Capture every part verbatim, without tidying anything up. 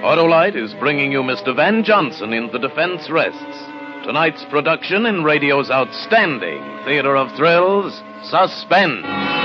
Autolite is bringing you Mister Van Johnson in The Defense Rests. Tonight's production in radio's outstanding theater of thrills, Suspense.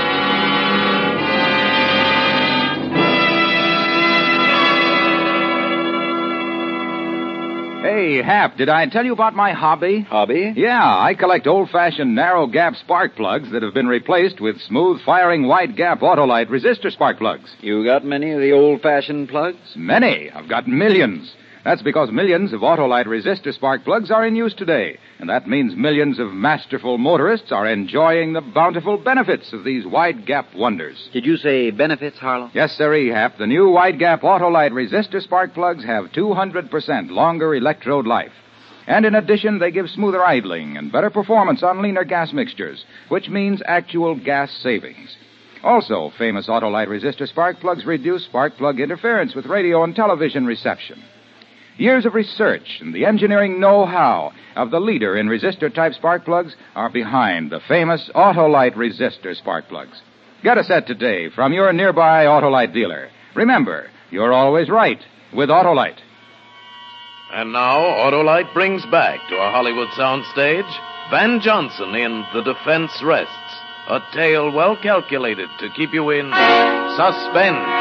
Hey, Hap, did I tell you about my hobby? Hobby? Yeah, I collect old-fashioned narrow-gap spark plugs that have been replaced with smooth-firing wide-gap Autolite resistor spark plugs. You got many of the old-fashioned plugs? Many. I've got millions. That's because millions of Autolite resistor spark plugs are in use today. And that means millions of masterful motorists are enjoying the bountiful benefits of these wide-gap wonders. Did you say benefits, Harlow? Yes, sir, Hap. The new wide-gap Autolite resistor spark plugs have two hundred percent longer electrode life. And in addition, they give smoother idling and better performance on leaner gas mixtures, which means actual gas savings. Also, famous Autolite resistor spark plugs reduce spark plug interference with radio and television reception. Years of research and the engineering know-how of the leader in resistor-type spark plugs are behind the famous Autolite resistor spark plugs. Get a set today from your nearby Autolite dealer. Remember, you're always right with Autolite. And now, Autolite brings back to our Hollywood soundstage Van Johnson in The Defense Rests, a tale well calculated to keep you in suspense.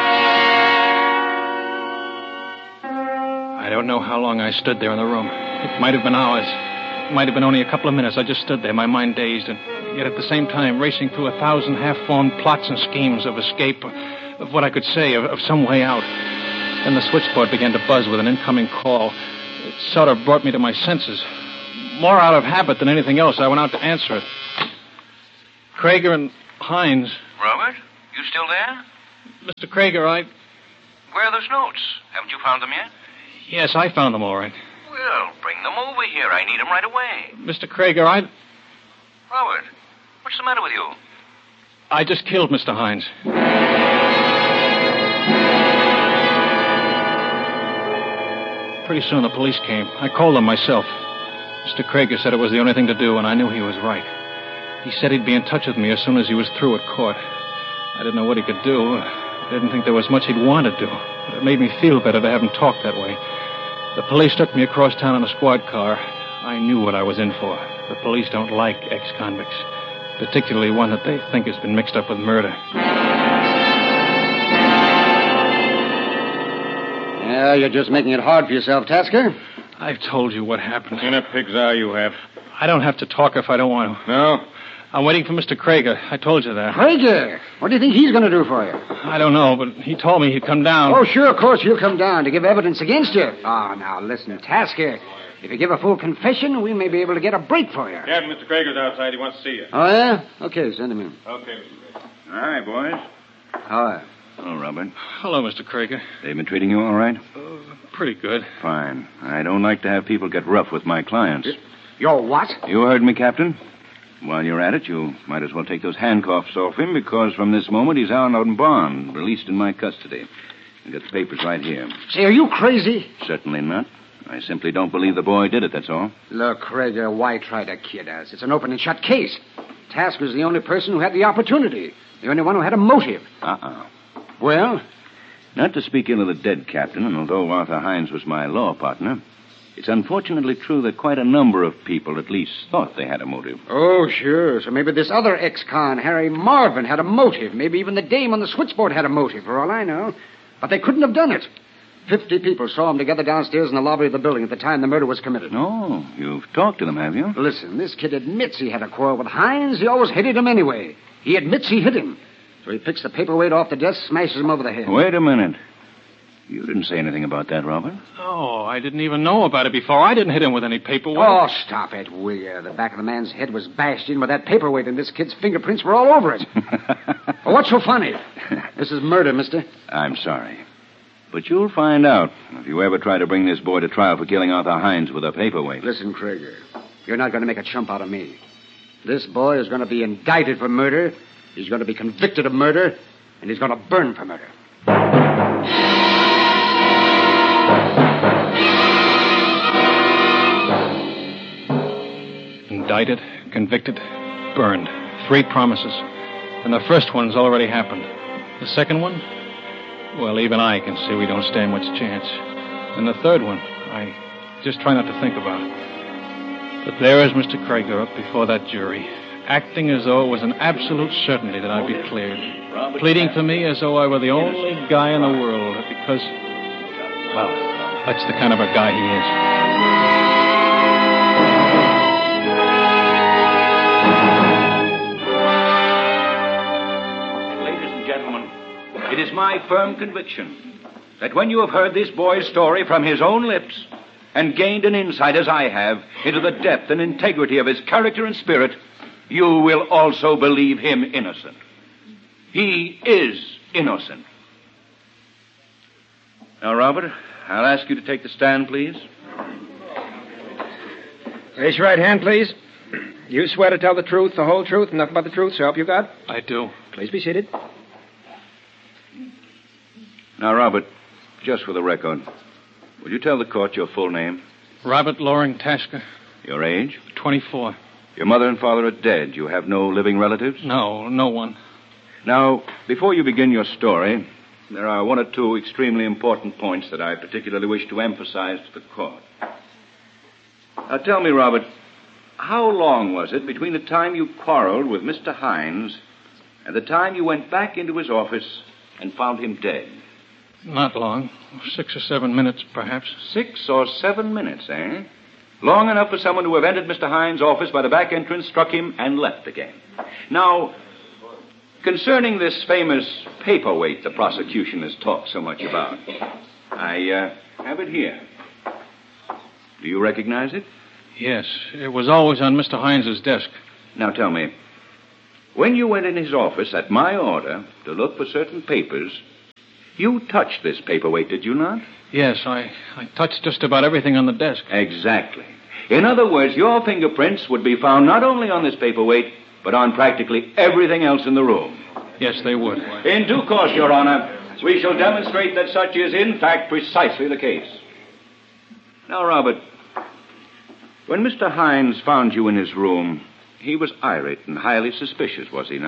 I don't know how long I stood there in the room. It might have been hours. It might have been only a couple of minutes. I just stood there, my mind dazed, and yet at the same time racing through a thousand half-formed plots and schemes of escape, of what I could say, of, of some way out. Then the switchboard began to buzz with an incoming call. It sort of brought me to my senses. More out of habit than anything else, I went out to answer it. Krager and Hines. Robert, you still there? Mister Krager, I... Where are those notes? Haven't you found them yet? Yes, I found them all right. Well, bring them over here. I need them right away. Mister Krager, I... Robert, what's the matter with you? I just killed Mister Hines. Pretty soon the police came. I called them myself. Mister Krager said it was the only thing to do, and I knew he was right. He said he'd be in touch with me as soon as he was through at court. I didn't know what he could do. I didn't think there was much he'd want to do. But it made me feel better to have him talk that way. The police took me across town in a squad car. I knew what I was in for. The police don't like ex-convicts, particularly one that they think has been mixed up with murder. Yeah, you're just making it hard for yourself, Tasker. I've told you what happened. In a pig's eye you have. I don't have to talk if I don't want to. No? I'm waiting for Mister Krager. I told you that. Krager? What do you think he's going to do for you? I don't know, but he told me he'd come down. Oh, sure, of course, he'll come down to give evidence against you. Oh, now, listen, Tasker. If you give a full confession, we may be able to get a break for you. Yeah, Mister Krager's outside. He wants to see you. Oh, yeah? Okay, send him in. Okay, Mister Krager. All right, boys. Hi. Hello, Robert. Hello, Mister Krager. They've been treating you all right? Uh, pretty good. Fine. I don't like to have people get rough with my clients. You're what? You heard me, Captain. While you're at it, you might as well take those handcuffs off him, because from this moment he's out on bond, released in my custody. I've got the papers right here. Say, are you crazy? Certainly not. I simply don't believe the boy did it, that's all. Look, Krager, why try to kid us? It's an open and shut case. Tasker's the only person who had the opportunity. The only one who had a motive. Uh-uh. Well? Not to speak ill of the dead, Captain, and although Arthur Hines was my law partner, it's unfortunately true that quite a number of people at least thought they had a motive. Oh, sure. So maybe this other ex-con, Harry Marvin, had a motive. Maybe even the dame on the switchboard had a motive, for all I know. But they couldn't have done it. Fifty people saw them together downstairs in the lobby of the building at the time the murder was committed. No, you've talked to them, have you? Listen, this kid admits he had a quarrel with Hines. He always hated him anyway. He admits he hit him. So he picks the paperweight off the desk, smashes him over the head. Wait a minute. You didn't say anything about that, Robert. Oh, I didn't even know about it before. I didn't hit him with any paperweight. Oh, stop it, will you? The back of the man's head was bashed in with that paperweight, and this kid's fingerprints were all over it. Well, what's so funny? This is murder, mister. I'm sorry. But you'll find out if you ever try to bring this boy to trial for killing Arthur Hines with a paperweight. Listen, Krager, you're not going to make a chump out of me. This boy is going to be indicted for murder, he's going to be convicted of murder, and he's going to burn for murder. Indicted, convicted, burned. Three promises. And the first one's already happened. The second one? Well, even I can see we don't stand much chance. And the third one, I just try not to think about it. But there is Mister Krager up before that jury, acting as though it was an absolute certainty that I'd be cleared, pleading for me as though I were the only guy in the world, because, well, that's the kind of a guy he is. It is my firm conviction that when you have heard this boy's story from his own lips and gained an insight, as I have, into the depth and integrity of his character and spirit, you will also believe him innocent. He is innocent. Now, Robert, I'll ask you to take the stand, please. Raise your right hand, please. You swear to tell the truth, the whole truth, and nothing but the truth, so help you God? I do. Please be seated. Now, Robert, just for the record, will you tell the court your full name? Robert Loring Tasker. Your age? twenty-four. Your mother and father are dead. You have no living relatives? No, no one. Now, before you begin your story, there are one or two extremely important points that I particularly wish to emphasize to the court. Now, tell me, Robert, how long was it between the time you quarreled with Mister Hines and the time you went back into his office and found him dead? Not long. Six or seven minutes, perhaps. Six or seven minutes, eh? Long enough for someone to have entered Mister Hines' office by the back entrance, struck him, and left again. Now, concerning this famous paperweight the prosecution has talked so much about, I uh, have it here. Do you recognize it? Yes. It was always on Mister Hines' desk. Now, tell me, when you went in his office at my order to look for certain papers, you touched this paperweight, did you not? Yes, I, I touched just about everything on the desk. Exactly. In other words, your fingerprints would be found not only on this paperweight, but on practically everything else in the room. Yes, they would. In due course, Your Honor, we shall demonstrate that such is, in fact, precisely the case. Now, Robert, when Mister Hines found you in his room, he was irate and highly suspicious, was he not?